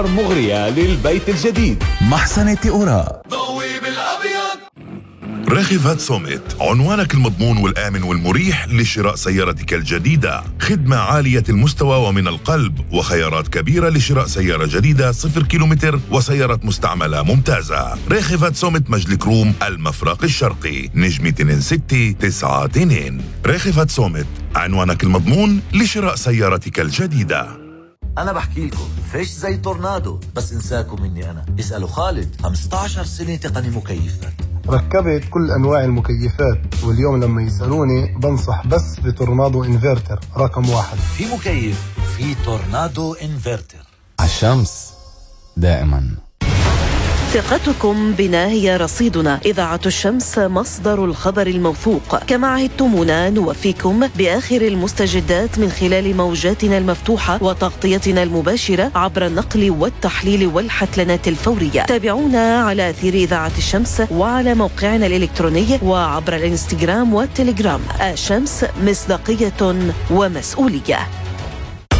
مغرية للبيت الجديد. محسنة أوراق ضوي بالأبيض. راغفات سوميت، عنوانك المضمون والآمن والمريح لشراء سيارتك الجديدة. خدمة عالية المستوى ومن القلب، وخيارات كبيرة لشراء سيارة جديدة 0 كيلومتر وسيارات مستعملة ممتازة. راغفات سوميت مجلك روم المفرق الشرقي، نجمة 2692. راغفات سوميت، عنوانك المضمون لشراء سيارتك الجديدة. أنا بحكي لكم فيش زي تورنادو، بس انساكم مني أنا. اسألوا خالد، 15 سنة تقني مكيفات، ركبت كل أنواع المكيفات، واليوم لما يسألوني بنصح بس بتورنادو انفرتر رقم 1. في مكيف في تورنادو انفرتر. الشمس دائما. ثقتكم بنا هي رصيدنا. إذاعة الشمس مصدر الخبر الموثوق. كما عهدتمونا نوفيكم بآخر المستجدات من خلال موجاتنا المفتوحة وتغطيتنا المباشرة عبر النقل والتحليل والحتلنات الفورية. تابعونا على أثير إذاعة الشمس وعلى موقعنا الإلكتروني وعبر الانستغرام والتليجرام. الشمس، مصداقية ومسؤولية.